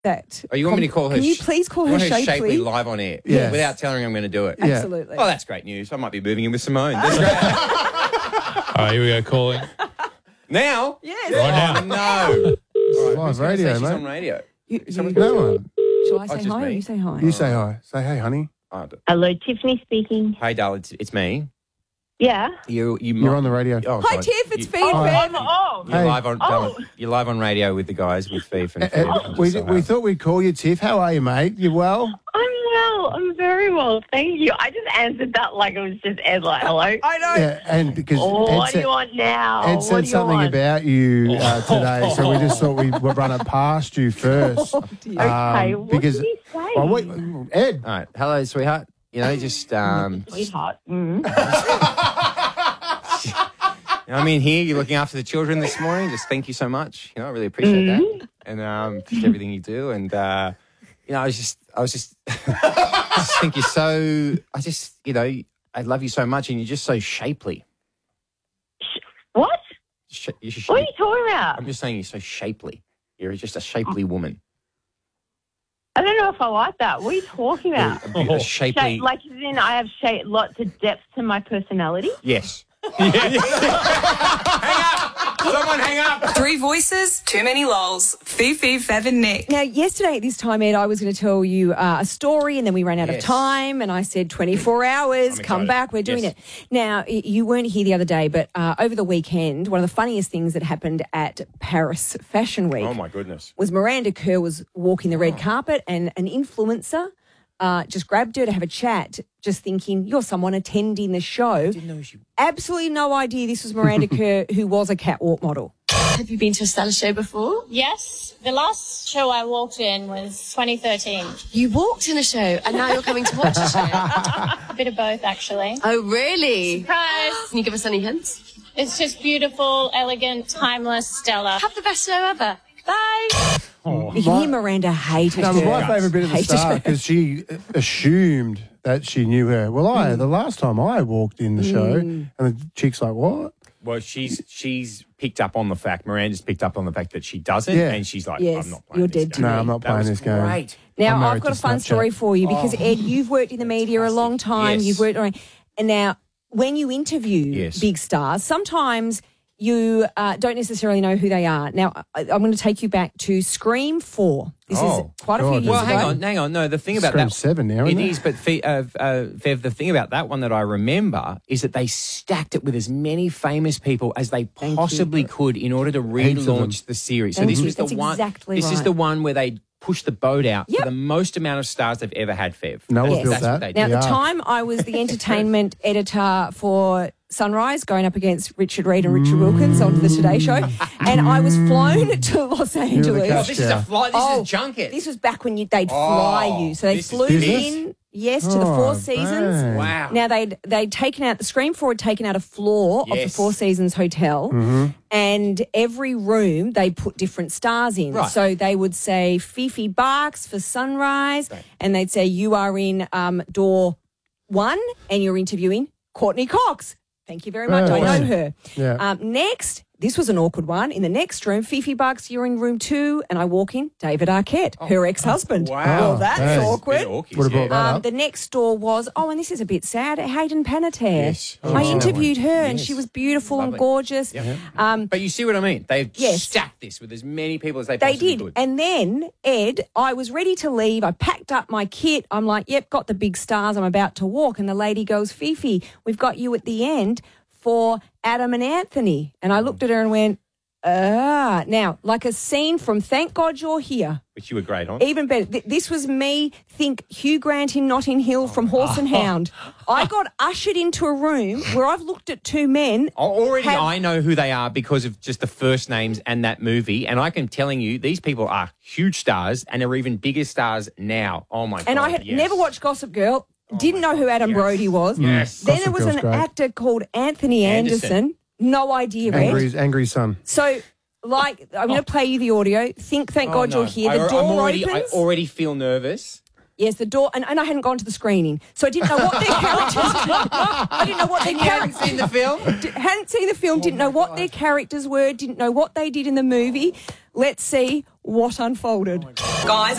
that. Oh, you want me to call her? Can you please call her Shapely? live on air? Yes. Without telling her I'm going to do it. Yeah. Absolutely. Oh, that's great news. I might be moving in with Simone. That's great. All right, here we go, calling. Now? Yes. Right now. Oh, no. It's live radio, She's mate. on radio. No one. Shall I say just hi or me. you say hi? You say hi. Say, hey, honey. Oh, Hello, Tiffany speaking. hey, darling, it's me. Yeah. You're on the radio. Oh, Hi, sorry. Tiff. It's You- Fee Fam. You're Hey. live on. darling, you're live on radio with the guys with Fief and Fev. We thought we'd call you, Tiff. How are you, mate? You well? I'm well. I'm very well. Thank you. I just answered that like it was just Ed, like, hello. I know. Yeah, and because What do you want now? Ed What said do you something want? about you today, so we just thought we'd run it past you first. Okay, what because, did he say? Oh, wait, Ed. All right. Hello, sweetheart. You know, just Sweetheart. Mm. I'm in here. You're looking after the children this morning. Just thank you so much. You know, I really appreciate that, and just everything you do. And you know, I was just, I just think you're so. You know, I love you so much, and you're just so shapely. What? You're What are you talking about? I'm just saying you're so shapely. You're just a shapely woman. I don't know if I like that. What are you talking about? A shapely. Like, as in, I have lots of depth to my personality. Yes. Hang up! Someone hang up! 3 voices, too many lols. Fifi, Fev and Nick. Now, yesterday at this time, Ed, I was going to tell you a story and then we ran out of time and I said 24 hours, come back, we're doing it. Now, you weren't here the other day, but over the weekend, one of the funniest things that happened at Paris Fashion Week Oh, my goodness. was Miranda Kerr was walking the red carpet and an influencer just grabbed her to have a chat, just thinking, you're someone attending the show. Didn't know she... Absolutely no idea this was Miranda Kerr, who was a catwalk model. Have you been to a style show before? Yes. The last show I walked in was 2013. You walked in a show and now you're coming to watch a show? A bit of both, actually. Oh, really? Surprise! Can you give us any hints? It's just beautiful, elegant, timeless, stellar. Have the best show ever. Bye. You can hear Miranda hated That her. was my favourite bit at the Hated start her. because she assumed that she knew her. Well, the last time I walked in the show, and the chick's like, what? Well, she's picked up on the fact, Miranda's picked up on the fact that she doesn't, Yeah. and she's like, Yes, I'm not playing you're this dead to game. me. No, I'm not That playing was this game. Great. Now, I'm I've married got a to fun Snapchat. story for you because, Ed, you've worked in the media a long time. Yes. You've worked on, and now when you interview Yes. big stars, sometimes you don't necessarily know who they are. Now, I'm going to take you back to Scream 4. This is quite a few God. years Well, ago. hang on. No, the thing about Scream that 7 now, it isn't it? is, but Fev, the thing about that one that I remember is that they stacked it with as many famous people as they possibly could in order to Heaps of them. relaunch the series. So Thank this you. was the That's one. exactly this is right. the one where they pushed the boat out Yep. for the most amount of stars they've ever had. Fev. Noah That's- built that's that. what they Now, did. at the Yeah. time, I was the entertainment editor for Sunrise, going up against Richard Reid and Richard Wilkins onto the Today Show. And I was flown to Los Angeles. catch This is a flight. This is a junket. This was back when they'd fly you. So they this is flew business? in, to the Four Seasons. bang. Wow. Now, they'd taken out, the Scream 4 had taken out a floor of the Yes. Four Seasons Hotel, and every room they put different stars in. Right. So they would say Fifi Barks for Sunrise, and they'd say, you are in door 1, and you're interviewing Courtney Cox. Thank you very much. Oh, I wow. know her. Yeah. Next, this was an awkward one. In the next room, Fifi Barks, you're in room 2, and I walk in, David Arquette, her ex-husband. Wow. Well, that's Hey. awkward. Would have brought that up. The next door was, and this is a bit sad, Hayden Panettiere. Yes. I Oh, interviewed her and yes. she was beautiful Lovely. and gorgeous. But you see what I mean? They've Yes. stacked this with as many people as they They possibly did. could. And then, Ed, I was ready to leave. I packed up my kit. I'm like, yep, got the big stars. I'm about to walk. And the lady goes, Fifi, we've got you at the end for Adam and Anthony. And I looked at her and went, now, like a scene from Thank God You're Here. Which you were great on. Even better. This was me, think Hugh Grant in Notting Hill from Horse and Hound. I got ushered into a room where I've looked at two men. Already I know who they are because of just the first names and that movie. And I can telling you, these people are huge stars and are even bigger stars now. Oh, my God. And I had yes. never watched Gossip Girl. Didn't know who Adam Brody was. Yes. Then Gossip there was Girl's an great. actor called Anthony Anderson. No idea, Red. Angry son. So, like, I'm going to play you the audio. Thank Oh, God no. you're here. The door I opens. already feel nervous. Yes, the door, and I hadn't gone to the screening, so I didn't know what their characters. I didn't know what their characters. Seen the film? Hadn't seen the film. Didn't know what their characters were. Didn't know what they did in the movie. Let's see what unfolded. Guys,